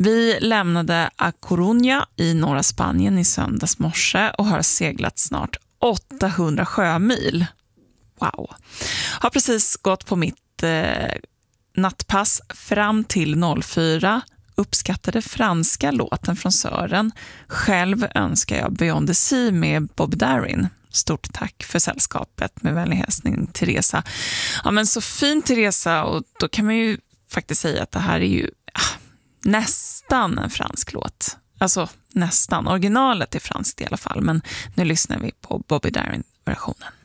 Vi lämnade A Coruña i norra Spanien i söndags morse och har seglat snart 800 sjömil. Wow. Har precis gått på mitt nattpass fram till 04. Uppskattade franska låten från Sören. Själv önskar jag Beyond the Sea med Bob Darin. Stort tack för sällskapet, med vänlig hälsning Teresa. Ja, men så fin Teresa, och då kan man ju faktiskt säga att det här är ju nästan en fransk låt. Alltså nästan. Originalet är franskt i alla fall, men nu lyssnar vi på Bobby Darin-versionen.